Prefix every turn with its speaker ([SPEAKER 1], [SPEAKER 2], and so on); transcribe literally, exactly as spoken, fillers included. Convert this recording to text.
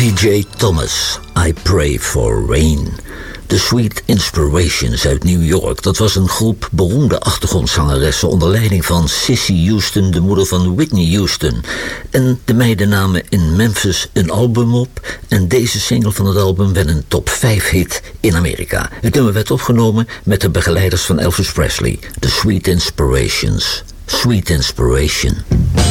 [SPEAKER 1] B J Thomas, I Pray for Rain. The Sweet Inspirations uit New York. Dat was een groep beroemde achtergrondzangeressen onder leiding van Cissy Houston, de moeder van Whitney Houston. En de meiden namen in Memphis een album op en deze single van het album werd een top vijf hit in Amerika. Het nummer werd opgenomen met de begeleiders van Elvis Presley. The Sweet Inspirations. Sweet Inspiration.